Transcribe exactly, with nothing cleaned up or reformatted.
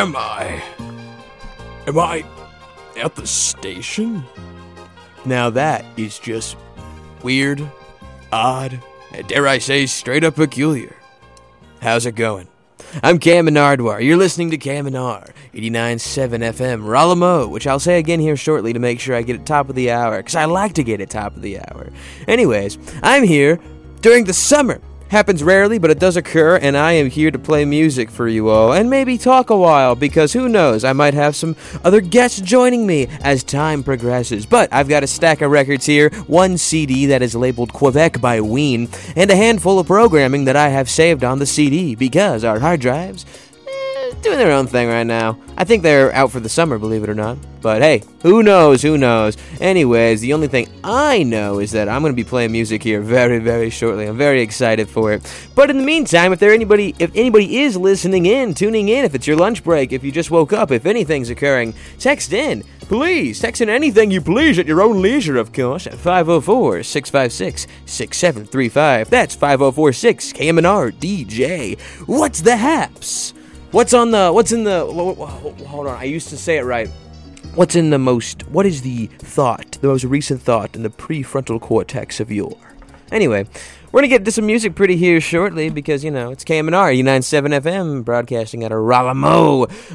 am I? Am I at the station? Now that is just weird, odd, and dare I say straight up peculiar. How's it going? I'm Cam Nardwar. You're listening to Cam and R, eighty-nine point seven F M, Ralamo, which I'll say again here shortly to make sure I get it top of the hour, because I like to get it top of the hour. Anyways, I'm here during the summer. Happens rarely, but it does occur, and I am here to play music for you all, and maybe talk a while, because who knows, I might have some other guests joining me as time progresses. But I've got a stack of records here, one C D that is labeled Quebec by Ween, and a handful of programming that I have saved on the C D, because our hard drives, eh, doing their own thing right now. I think they're out for the summer, believe it or not. But hey, who knows, who knows. Anyways, the only thing I know is that I'm going to be playing music here very, very shortly. I'm very excited for it. But in the meantime, if there anybody, if anybody is listening in, tuning in, if it's your lunch break, if you just woke up, if anything's occurring, text in. Please, text in anything you please at your own leisure, of course, at five oh four, six five six, six seven three five. That's five oh four six K M N R D J. What's the haps? What's on the, what's in the, hold on, I used to say it right. What's in the most, what is the thought, the most recent thought in the prefrontal cortex of your? Anyway, we're going to get to some music pretty here shortly because, you know, it's K M N R, eighty-nine point seven F M, broadcasting out of Ralamo,